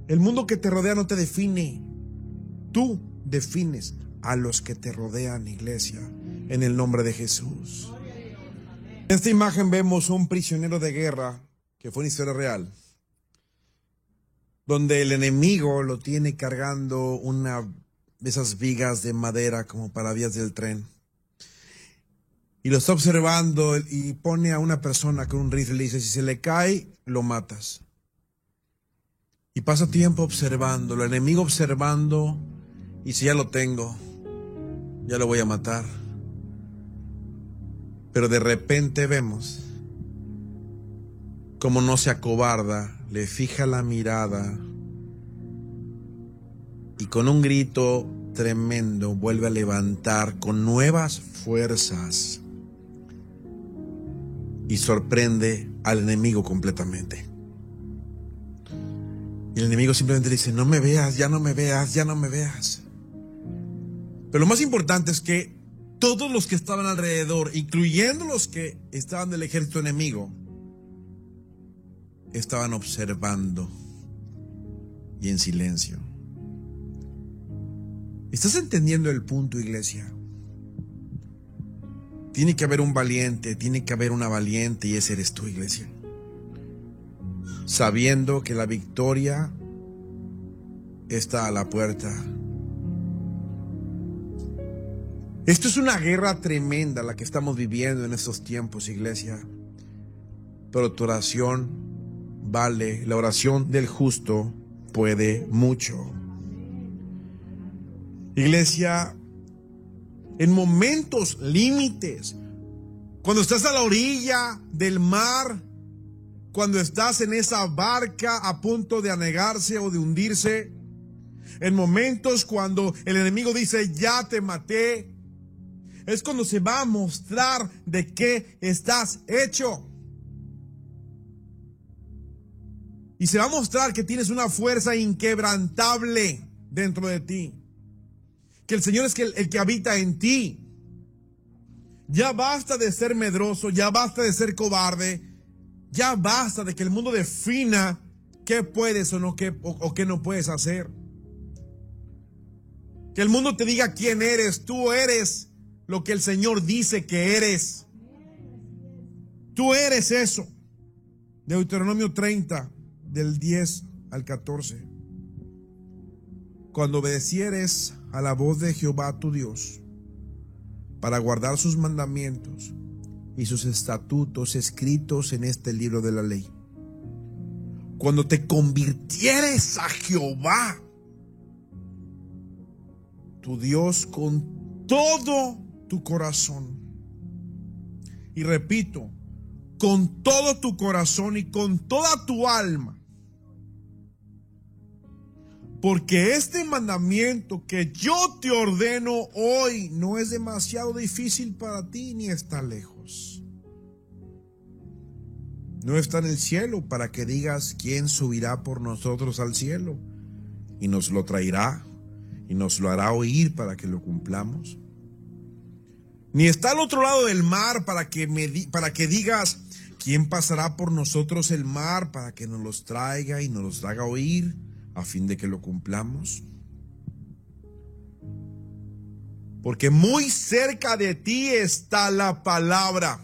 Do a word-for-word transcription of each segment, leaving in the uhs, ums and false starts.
El mundo que te rodea no te define. Tú defines a los que te rodean, iglesia, en el nombre de Jesús. En esta imagen vemos un prisionero de guerra, que fue una historia real, donde el enemigo lo tiene cargando una de esas vigas de madera como para vías del tren. Y lo está observando y pone a una persona con un rifle y le dice, si se le cae, lo matas. Y pasa tiempo observando, el enemigo observando, y si ya lo tengo, ya lo voy a matar. Pero de repente vemos cómo no se acobarda, le fija la mirada y con un grito tremendo vuelve a levantar con nuevas fuerzas y sorprende al enemigo completamente. Y el enemigo simplemente le dice, no me veas, ya no me veas, ya no me veas. Pero lo más importante es que todos los que estaban alrededor, incluyendo los que estaban del ejército enemigo, estaban observando y en silencio. ¿Estás entendiendo el punto, iglesia? Tiene que haber un valiente, tiene que haber una valiente, y ese eres tú, iglesia. Sabiendo que la victoria está a la puerta. Esto es una guerra tremenda la que estamos viviendo en estos tiempos, iglesia. Pero tu oración vale, la oración del justo puede mucho. Iglesia, en momentos límites, cuando estás a la orilla del mar, cuando estás en esa barca a punto de anegarse o de hundirse, en momentos cuando el enemigo dice, ya te maté, es cuando se va a mostrar de qué estás hecho. Y se va a mostrar que tienes una fuerza inquebrantable dentro de ti. Que el Señor es el, el que habita en ti. Ya basta de ser medroso, ya basta de ser cobarde, ya basta de que el mundo defina qué puedes o, no, qué, o, o qué no puedes hacer. Que el mundo te diga quién eres. Tú eres lo que el Señor dice que eres. Tú eres eso. Deuteronomio treinta, del diez al catorce. Cuando obedecieres a la voz de Jehová tu Dios, para guardar sus mandamientos y sus estatutos escritos en este libro de la ley. Cuando te convirtieres a Jehová, tu Dios, con todo tu corazón. Y repito, con todo tu corazón y con toda tu alma. Porque este mandamiento que yo te ordeno hoy no es demasiado difícil para ti ni está lejos. No está en el cielo para que digas quién subirá por nosotros al cielo y nos lo traerá y nos lo hará oír para que lo cumplamos. Ni está al otro lado del mar para que, me di- para que digas quién pasará por nosotros el mar para que nos los traiga y nos los haga oír a fin de que lo cumplamos. Porque muy cerca de ti está la palabra,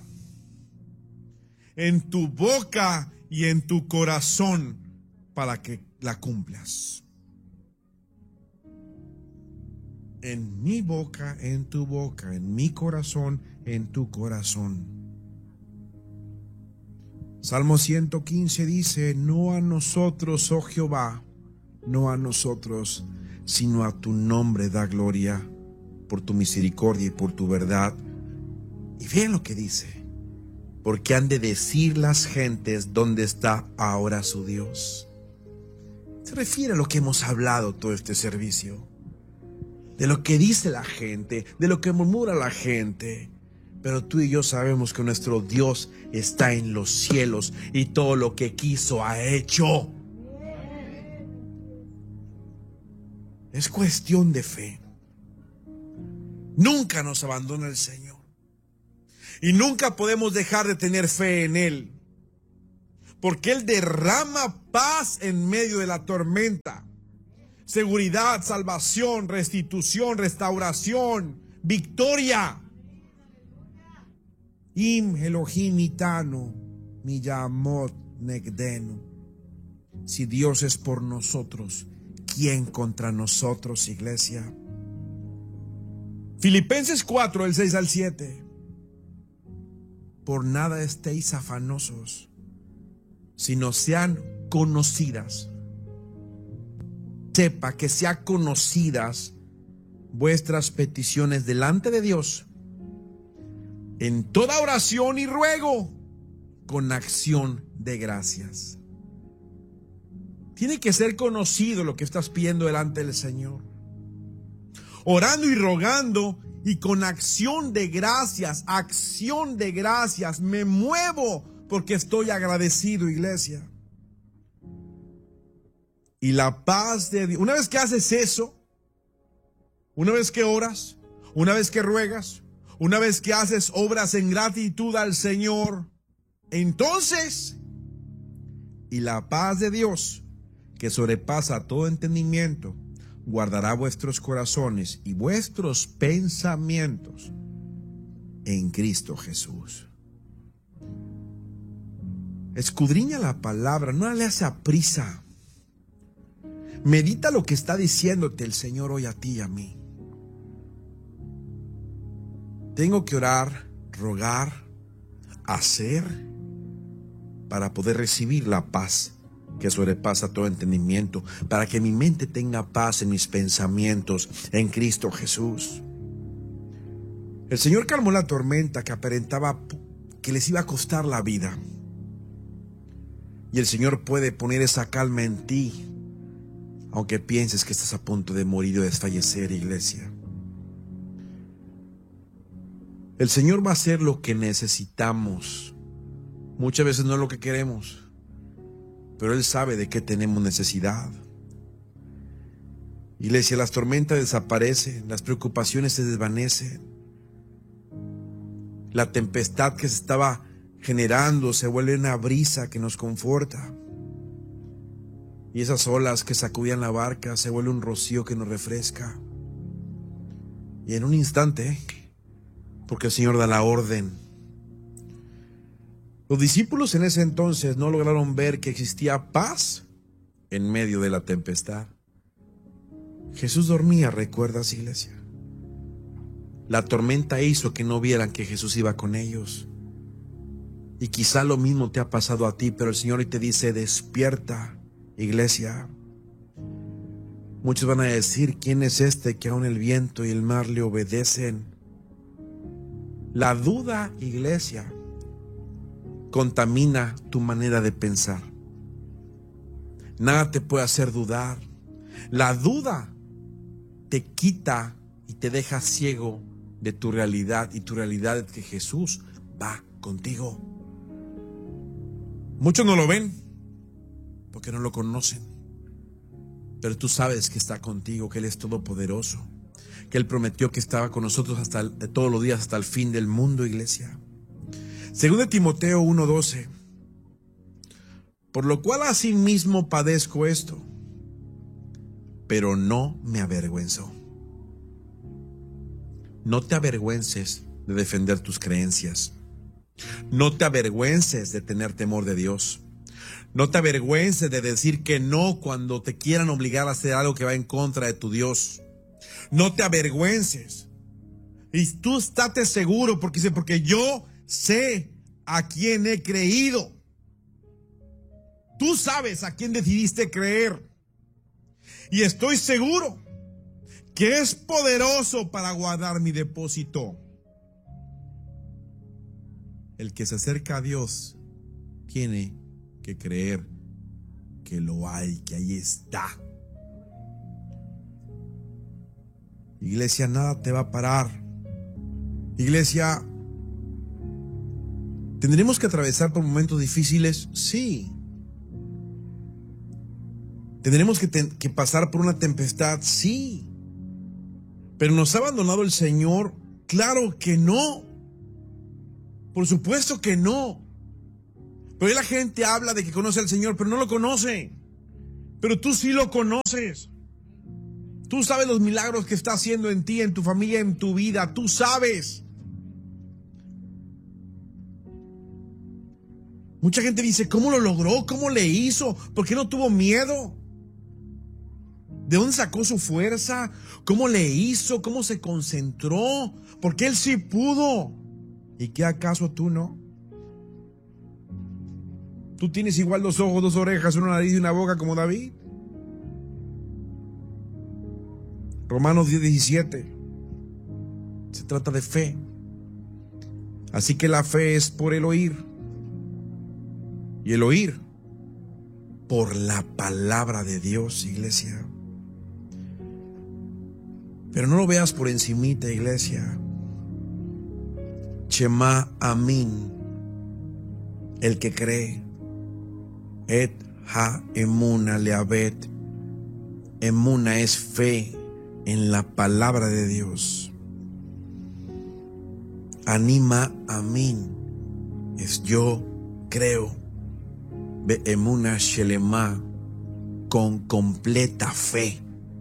en tu boca y en tu corazón, para que la cumplas. En mi boca, en tu boca, en mi corazón, en tu corazón. Salmo ciento quince dice, no a nosotros, oh Jehová, no a nosotros, sino a tu nombre da gloria, por tu misericordia y por tu verdad. Y vean lo que dice, porque han de decir las gentes dónde está ahora su Dios. Se refiere a lo que hemos hablado todo este servicio, de lo que dice la gente, de lo que murmura la gente. Pero tú y yo sabemos que nuestro Dios está en los cielos y todo lo que quiso ha hecho. Es cuestión de fe. Nunca nos abandona el Señor. Y nunca podemos dejar de tener fe en Él. porque Él derrama paz en medio de la tormenta. Seguridad, salvación, restitución, restauración, victoria. Im Elohim itano, miyamot negdenu. Si Dios es por nosotros, ¿quién contra nosotros, iglesia? Filipenses cuatro, del seis al siete. Por nada estéis afanosos, sino sean conocidas. Sepa que sean conocidas vuestras peticiones delante de Dios, en toda oración y ruego, con acción de gracias. Tiene que ser conocido lo que estás pidiendo delante del Señor. Orando y rogando y con acción de gracias, acción de gracias, me muevo porque estoy agradecido, iglesia. Y la paz de Dios, una vez que haces eso, una vez que oras, una vez que ruegas, una vez que haces obras en gratitud al Señor, entonces, y la paz de Dios, que sobrepasa todo entendimiento, guardará vuestros corazones y vuestros pensamientos en Cristo Jesús. Escudriña la palabra, no le hace a prisa. Medita lo que está diciéndote el Señor hoy a ti y a mí. Tengo que orar, rogar, hacer para poder recibir la paz que sobrepasa todo entendimiento, para que mi mente tenga paz en mis pensamientos en Cristo Jesús. El Señor calmó la tormenta que aparentaba que les iba a costar la vida. Y el Señor puede poner esa calma en ti, aunque pienses que estás a punto de morir o desfallecer, iglesia. El Señor va a hacer lo que necesitamos. Muchas veces no es lo que queremos, pero Él sabe de qué tenemos necesidad. Iglesia, las tormentas desaparecen, las preocupaciones se desvanecen. La tempestad que se estaba generando se vuelve una brisa que nos conforta. Y esas olas que sacudían la barca se vuelve un rocío que nos refresca. Y en un instante, porque el Señor da la orden. Los discípulos en ese entonces no lograron ver que existía paz en medio de la tempestad. Jesús dormía, ¿recuerdas, iglesia? La tormenta hizo que no vieran que Jesús iba con ellos. Y quizá lo mismo te ha pasado a ti, pero el Señor hoy te dice, despierta, iglesia. Muchos van a decir, ¿quién es este que aún el viento y el mar le obedecen? La duda, iglesia, contamina tu manera de pensar. Nada te puede hacer dudar. La duda te quita y te deja ciego de tu realidad, y tu realidad es que Jesús va contigo. Muchos no lo ven porque no lo conocen, pero tú sabes que está contigo, que Él es todopoderoso, que Él prometió que estaba con nosotros hasta el, todos los días hasta el fin del mundo, iglesia. Según de Timoteo uno doce, por lo cual asimismo padezco esto, pero no me avergüenzo. No te avergüences de defender tus creencias. No te avergüences de tener temor de Dios. No te avergüences de decir que no cuando te quieran obligar a hacer algo que va en contra de tu Dios. No te avergüences. Y tú estate seguro, porque dice, porque yo sé a quién he creído. Tú sabes a quién decidiste creer. Y estoy seguro que es poderoso para guardar mi depósito. El que se acerca a Dios tiene que creer que lo hay, que ahí está. Iglesia, nada te va a parar. Iglesia, ¿tendremos que atravesar por momentos difíciles? Sí. ¿Tendremos que, te- que pasar por una tempestad? Sí. ¿Pero nos ha abandonado el Señor? Claro que no. Por supuesto que no. Pero hoy la gente habla de que conoce al Señor, pero no lo conoce. Pero tú sí lo conoces. Tú sabes los milagros que está haciendo en ti, en tu familia, en tu vida. Tú sabes. Mucha gente dice, ¿cómo lo logró? ¿Cómo le hizo? ¿Por qué no tuvo miedo? ¿De dónde sacó su fuerza? ¿Cómo le hizo? ¿Cómo se concentró? Porque él sí pudo. ¿Y qué acaso tú no? ¿Tú tienes igual dos ojos, dos orejas, una nariz y una boca como David? Romanos diez, diecisiete. Se trata de fe. Así que la fe es por el oír. Y el oír por la palabra de Dios, iglesia. Pero no lo veas por encimita, iglesia. Shema Amin. El que cree. Et ha emuna leavet. Emuna es fe en la palabra de Dios. Anima Amin es yo creo. Be emuna shelema, con completa fe.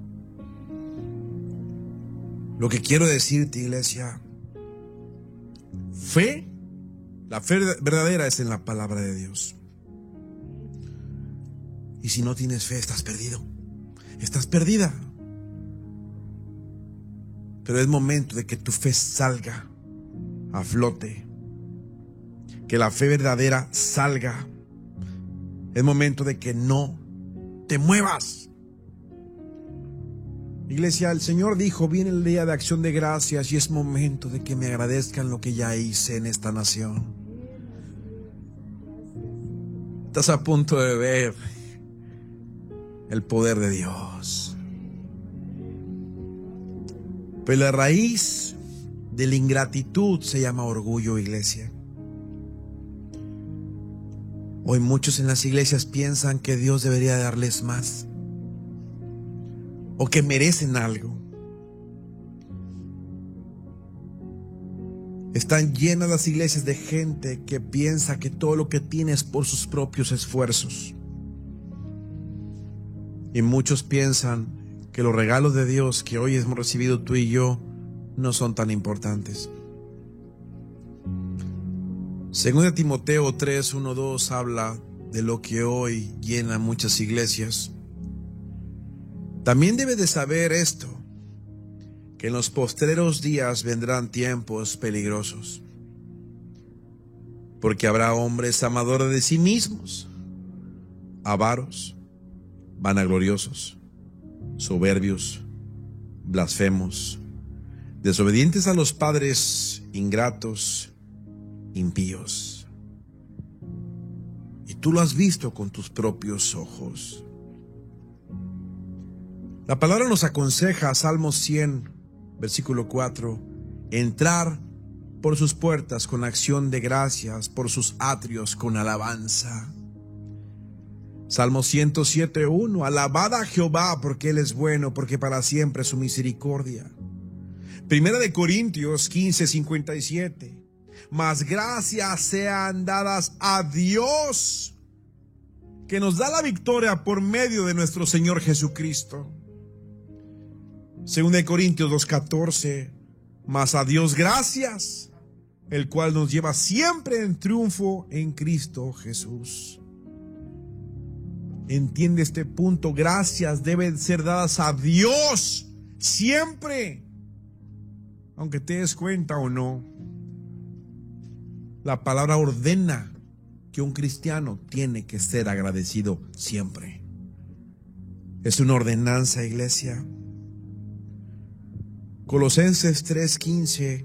Lo que quiero decirte, iglesia, fe, la fe verdadera es en la palabra de Dios. Y si no tienes fe, estás perdido. Estás perdida. Pero es momento de que tu fe salga a flote. Que la fe verdadera salga. Es momento de que no te muevas. Iglesia, el Señor dijo, viene el día de acción de gracias y es momento de que me agradezcan lo que ya hice en esta nación. Estás a punto de ver el poder de Dios. Pero la raíz de la ingratitud se llama orgullo, iglesia. Hoy muchos en las iglesias piensan que Dios debería darles más o que merecen algo. Están llenas las iglesias de gente que piensa que todo lo que tiene es por sus propios esfuerzos. Y muchos piensan que los regalos de Dios que hoy hemos recibido tú y yo no son tan importantes. Según de Timoteo tres, uno, dos habla de lo que hoy llena muchas iglesias. También debes de saber esto, que en los postreros días vendrán tiempos peligrosos, porque habrá hombres amadores de sí mismos, avaros, vanagloriosos, soberbios, blasfemos, desobedientes a los padres, ingratos, impíos. Y tú lo has visto con tus propios ojos. La palabra nos aconseja, Salmos cien, versículo cuatro, entrar por sus puertas con acción de gracias, por sus atrios con alabanza. Salmo ciento siete, uno, alabad a Jehová porque Él es bueno, porque para siempre es su misericordia. Primera de Corintios quince, cincuenta y siete, mas gracias sean dadas a Dios, que nos da la victoria por medio de nuestro Señor Jesucristo. Segunda de Corintios dos, catorce, mas a Dios gracias, el cual nos lleva siempre en triunfo en Cristo Jesús. Entiende este punto, gracias deben ser dadas a Dios siempre, aunque te des cuenta o no. La palabra ordena que un cristiano tiene que ser agradecido siempre. Es una ordenanza, iglesia. Colosenses tres, quince,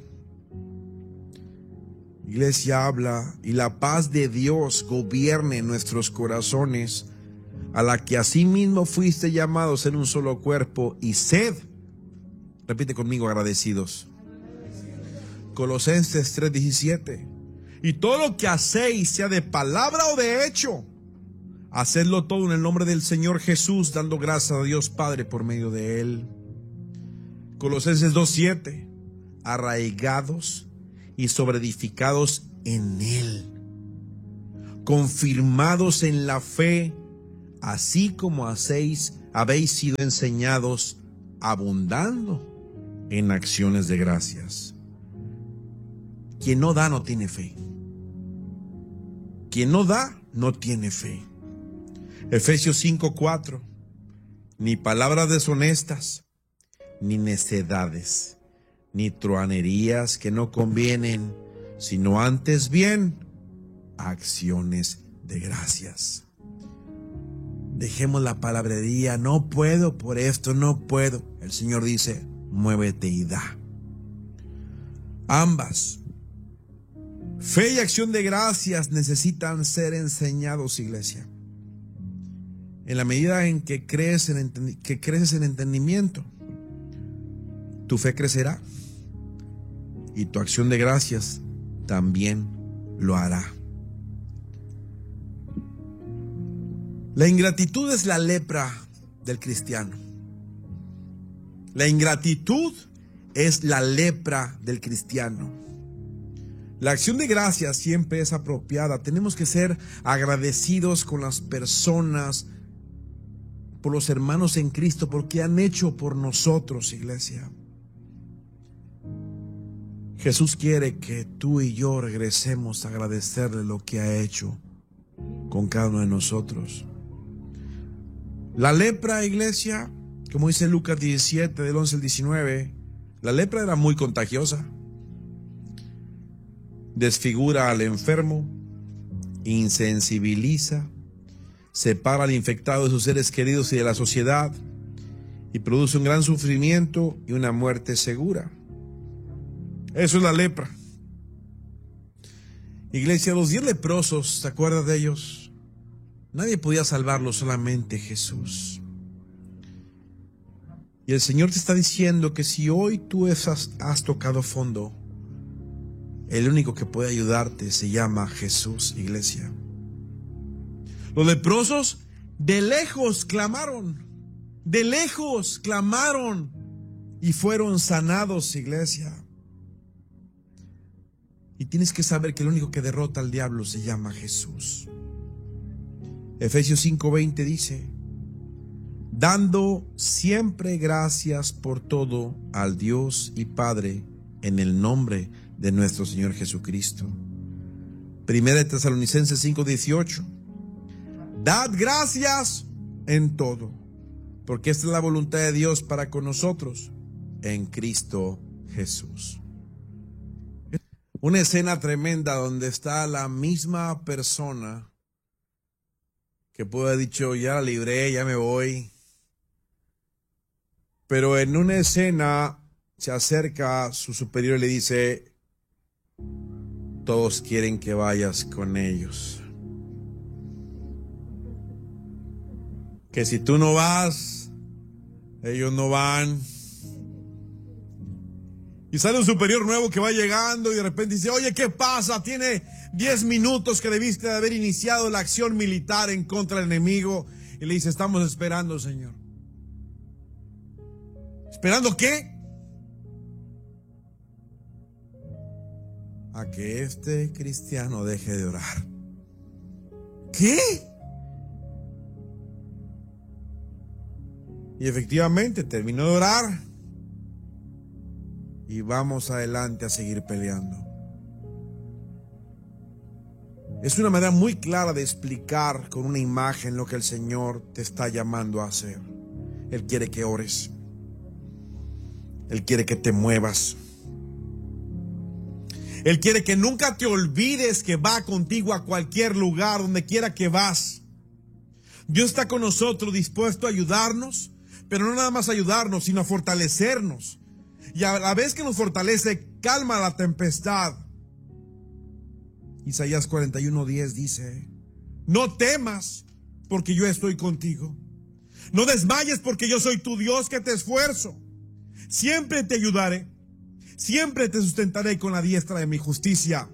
iglesia habla, y la paz de Dios gobierne nuestros corazones, a la que asimismo fuiste llamados en un solo cuerpo, y sed, repite conmigo, agradecidos. Colosenses tres, diecisiete, y todo lo que hacéis, sea de palabra o de hecho, hacedlo todo en el nombre del Señor Jesús, dando gracias a Dios Padre por medio de Él. Colosenses dos, siete, arraigados y sobreedificados en Él, confirmados en la fe, así como hacéis, habéis sido enseñados, abundando en acciones de gracias. Quien no da no tiene fe. Quien no da no tiene fe. Efesios cinco cuatro. Ni palabras deshonestas, ni necedades, ni truanerías que no convienen, sino antes bien acciones de gracias. Dejemos la palabrería, no puedo por esto, no puedo. El Señor dice, muévete y da. Ambas, fe y acción de gracias, necesitan ser enseñados, iglesia. En la medida en que crees en, que creces en entendimiento, tu fe crecerá y tu acción de gracias también lo hará. La ingratitud es la lepra del cristiano. La ingratitud es la lepra del cristiano. La acción de gracias siempre es apropiada. Tenemos que ser agradecidos con las personas, por los hermanos en Cristo, porque han hecho por nosotros, iglesia. Jesús quiere que tú y yo regresemos a agradecerle lo que ha hecho con cada uno de nosotros. La lepra, iglesia, como dice Lucas diecisiete, del once al diecinueve, la lepra era muy contagiosa. Desfigura al enfermo, insensibiliza, separa al infectado de sus seres queridos y de la sociedad, y produce un gran sufrimiento y una muerte segura. Eso es la lepra. Iglesia, los diez leprosos, ¿te acuerdas de ellos? Nadie podía salvarlos, solamente Jesús. Y el Señor te está diciendo que si hoy tú has, has tocado fondo, el único que puede ayudarte se llama Jesús, iglesia. Los leprosos de lejos clamaron, de lejos clamaron y fueron sanados, iglesia. Y tienes que saber que el único que derrota al diablo se llama Jesús. Efesios cinco veinte dice, dando siempre gracias por todo al Dios y Padre en el nombre de nuestro Señor Jesucristo. Primera de Tesalonicenses cinco dieciocho. Dad gracias en todo, porque esta es la voluntad de Dios para con nosotros en Cristo Jesús. Una escena tremenda donde está la misma persona que pudo haber dicho, ya la libré, ya me voy. Pero en una escena se acerca a su superior y le dice, todos quieren que vayas con ellos. Que si tú no vas, ellos no van. Y sale un superior nuevo que va llegando y de repente dice, oye, ¿qué pasa? Tiene diez minutos que debiste de haber iniciado la acción militar en contra del enemigo. Y le dice, estamos esperando, Señor. ¿Esperando qué? A que este cristiano deje de orar. ¿Qué? Y efectivamente terminó de orar. Y vamos adelante a seguir peleando. Es una manera muy clara de explicar con una imagen lo que el Señor te está llamando a hacer. Él quiere que ores. Él quiere que te muevas. Él quiere que nunca te olvides que va contigo a cualquier lugar, donde quiera que vas. Dios está con nosotros, dispuesto a ayudarnos, pero no nada más ayudarnos, sino a fortalecernos. Y a la vez que nos fortalece, calma la tempestad. Isaías cuarenta y uno diez dice, no temas porque yo estoy contigo. No desmayes porque yo soy tu Dios que te esfuerzo. Siempre te ayudaré. Siempre te sustentaré con la diestra de mi justicia.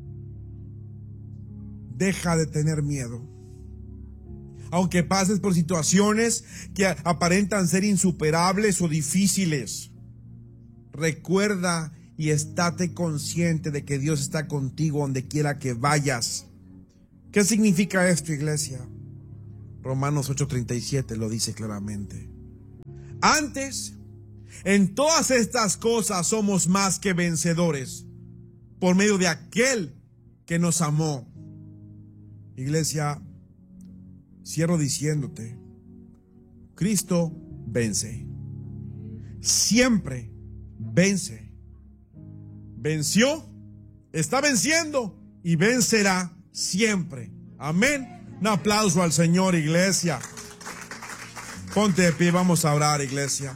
Deja de tener miedo. Aunque pases por situaciones que aparentan ser insuperables o difíciles, recuerda y estate consciente de que Dios está contigo donde quiera que vayas. ¿Qué significa esto, iglesia? Romanos ocho treinta y siete lo dice claramente. Antes, en todas estas cosas somos más que vencedores por medio de aquel que nos amó. Iglesia, cierro diciéndote, Cristo vence. Siempre vence. Venció, está venciendo y vencerá siempre. Amén. Un aplauso al Señor, iglesia. Ponte de pie, vamos a orar, iglesia.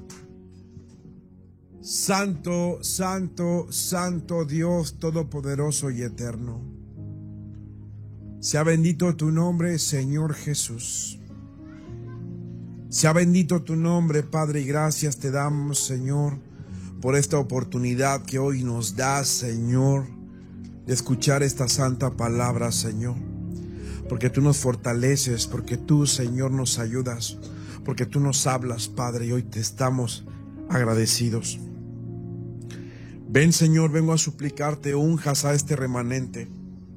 Santo, santo, santo Dios todopoderoso y eterno. Sea bendito tu nombre, Señor Jesús. Sea bendito tu nombre, Padre, y gracias te damos, Señor, por esta oportunidad que hoy nos das, Señor, de escuchar esta santa palabra, Señor. Porque tú nos fortaleces, porque tú, Señor, nos ayudas, porque tú nos hablas, Padre, y hoy te estamos agradecidos. Ven, Señor, vengo a suplicarte, unjas a este remanente.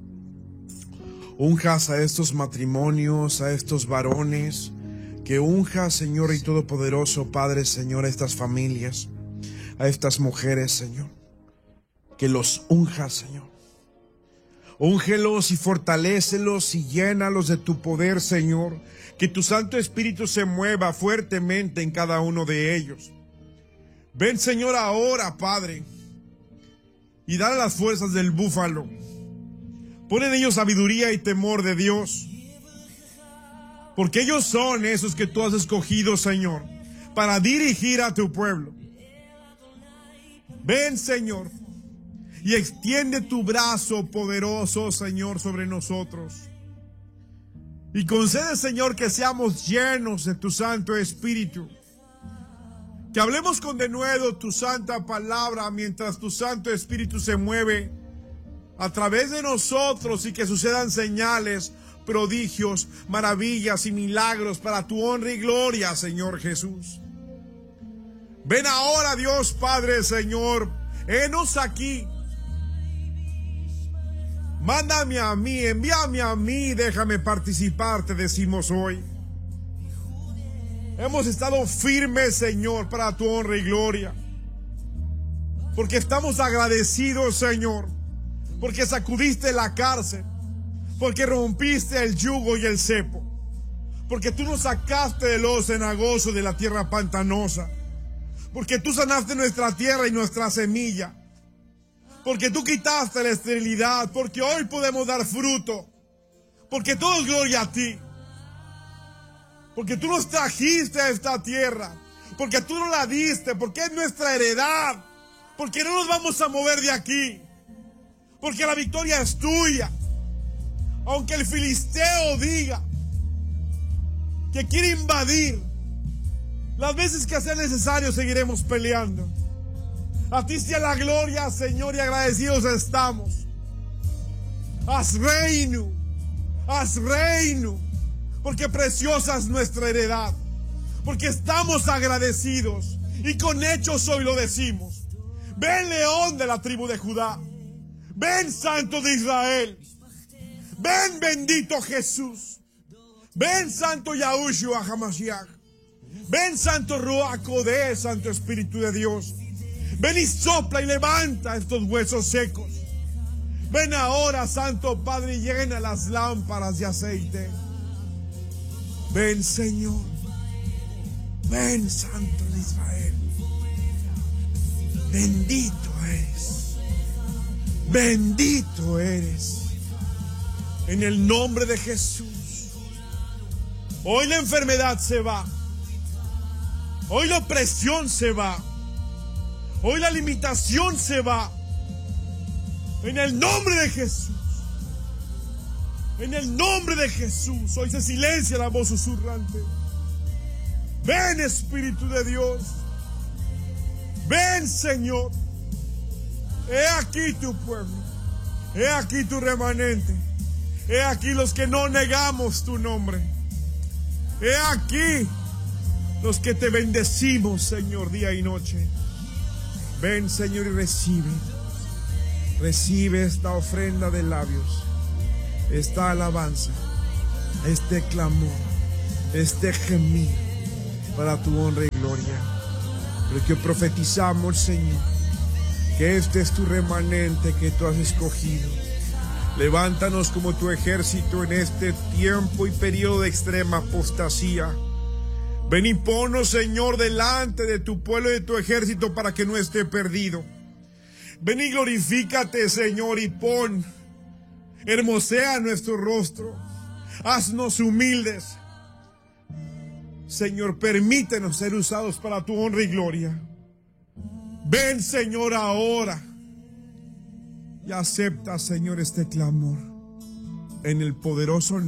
Unjas a estos matrimonios, a estos varones. Que unjas, Señor y Todopoderoso, Padre, Señor, a estas familias, a estas mujeres, Señor. Que los unjas, Señor. Úngelos y fortalécelos y llénalos de tu poder, Señor. Que tu Santo Espíritu se mueva fuertemente en cada uno de ellos. Ven, Señor, ahora, Padre, y dale las fuerzas del búfalo. Pon en ellos sabiduría y temor de Dios. Porque ellos son esos que tú has escogido, Señor, para dirigir a tu pueblo. Ven, Señor, y extiende tu brazo poderoso, Señor, sobre nosotros. Y concede, Señor, que seamos llenos de tu Santo Espíritu. Que hablemos con denuedo tu santa palabra mientras tu Santo Espíritu se mueve a través de nosotros y que sucedan señales, prodigios, maravillas y milagros para tu honra y gloria, Señor Jesús. Ven ahora, Dios Padre, Señor, henos aquí. Mándame a mí, envíame a mí, déjame participar, te decimos hoy. Hemos estado firmes, Señor, para tu honra y gloria. Porque estamos agradecidos, Señor, porque sacudiste la cárcel, porque rompiste el yugo y el cepo, porque tú nos sacaste del lodo cenagoso de la tierra pantanosa, porque tú sanaste nuestra tierra y nuestra semilla, porque tú quitaste la esterilidad, porque hoy podemos dar fruto, porque todo es gloria a ti, porque tú nos trajiste a esta tierra, porque tú nos la diste, porque es nuestra heredad, porque no nos vamos a mover de aquí, porque la victoria es tuya. Aunque el filisteo diga que quiere invadir, las veces que sea necesario seguiremos peleando. A ti sea la gloria, Señor, y agradecidos estamos. Haz reino, haz reino, porque preciosa es nuestra heredad, porque estamos agradecidos y con hechos hoy lo decimos. Ven, León de la tribu de Judá, ven, Santo de Israel. Ven, bendito Jesús. Ven, Santo Yahushua HaMashiach. Ven, Santo Ruach Kodeh, Santo Espíritu de Dios. Ven y sopla y levanta estos huesos secos. Ven ahora, Santo Padre, y llena las lámparas de aceite. Ven, Señor. Ven, Santo de Israel. Bendito eres. Bendito eres. En el nombre de Jesús. Hoy la enfermedad se va. Hoy la opresión se va. Hoy la limitación se va. En el nombre de Jesús. En el nombre de Jesús. Hoy se silencia la voz susurrante. Ven, Espíritu de Dios. Ven, Señor. He aquí tu pueblo. He aquí tu remanente. He aquí los que no negamos tu nombre. He aquí los que te bendecimos, Señor, día y noche. Ven, Señor, y recibe. Recibe esta ofrenda de labios. esta alabanza, este clamor, este gemir para tu honra y gloria. Porque profetizamos, Señor, que este es tu remanente que tú has escogido. Levántanos como tu ejército en este tiempo y periodo de extrema apostasía. Ven y ponnos, Señor, delante de tu pueblo y de tu ejército para que no esté perdido. Ven y glorifícate, Señor, y pon, hermosea nuestro rostro. Haznos humildes. Señor, permítenos ser usados para tu honra y gloria. Ven, Señor, ahora. Y acepta, Señor, este clamor en el poderoso nombre